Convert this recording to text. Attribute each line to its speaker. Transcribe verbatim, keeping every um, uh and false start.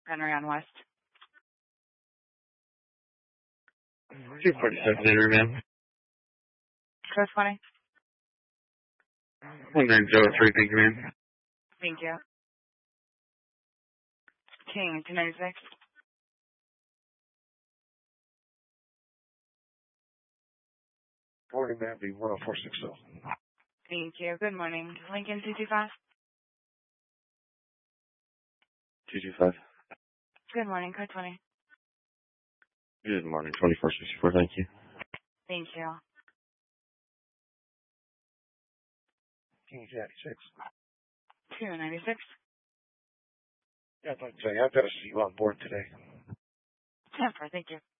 Speaker 1: Henry on West.
Speaker 2: two forty-seven later, ma'am.
Speaker 1: Code twenty.
Speaker 2: one nine zero three, thank you, ma'am.
Speaker 1: Thank you. King, two ninety-six.
Speaker 3: Morning, ma'am. B one oh four six zero.
Speaker 1: Thank you. Good morning. Lincoln two two five.
Speaker 2: two two five.
Speaker 1: Good morning. Code twenty.
Speaker 2: Good morning, twenty-four sixty-four, thank you.
Speaker 1: Thank you.
Speaker 3: King two ninety-six.
Speaker 1: two ninety-six.
Speaker 3: Yeah, I'd like to say, I've got to see you on board today.
Speaker 1: ten four, thank you.